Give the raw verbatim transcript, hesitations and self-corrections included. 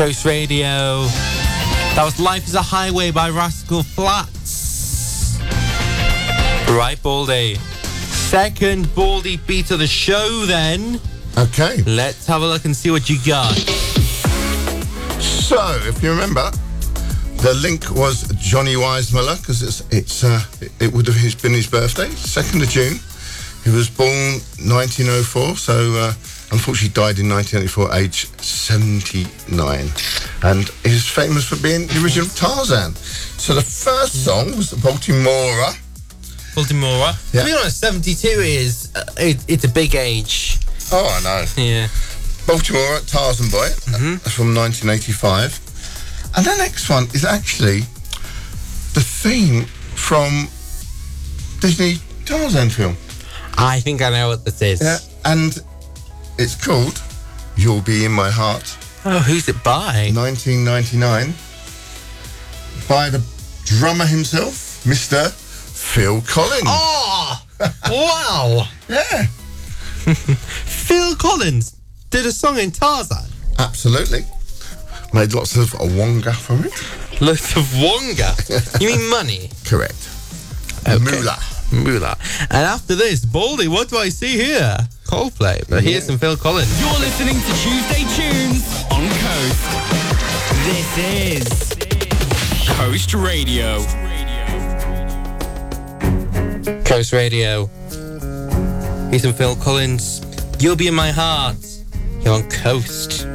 Coast Radio. That was Life is a Highway by Rascal Flatts. Right, Baldy. Second Baldy beat of the show then. Okay. Let's have a look and see what you got. So, if you remember, the link was Johnny Weissmuller, because it's it's uh, it would have been his birthday, second of June. He was born nineteen oh four, so uh, unfortunately died in nineteen eighty-four, age seventy-nine. And he's famous for being the original Tarzan. So the first song was Baltimora. Baltimora. Yeah. To be honest, seventy-two is, uh, it, it's a big age. Oh, I know. Yeah. Baltimora, Tarzan Boy. Mm-hmm. That's from nineteen eighty-five. And the next one is actually the theme from Disney Tarzan film. I think I know what this is. Yeah, and it's called You'll Be In My Heart. Oh, who's it by? nineteen ninety-nine. By the drummer himself, Mister Phil Collins. Oh! Wow! Yeah. Phil Collins did a song in Tarzan. Absolutely. Made lots of wonga from it. Lots of wonga. You mean money? Correct. Okay. Moolah. Moolah. And after this, Baldy, what do I see here? Coldplay. But here's Yeah. some Phil Collins. You're listening to Tuesday Tunes on Coast. This is Coast Radio. Coast Radio. Here's some Phil Collins. You'll Be In My Heart. You're on Coast.